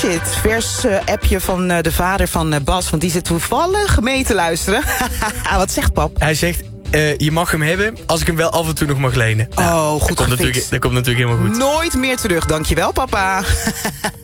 shit. Vers appje van de vader van Bas. Want die zit toevallig mee te luisteren. Wat zegt pap? Hij zegt, je mag hem hebben als ik hem wel af en toe nog mag lenen. Oh, goed dat komt natuurlijk helemaal goed. Nooit meer terug, dankjewel papa.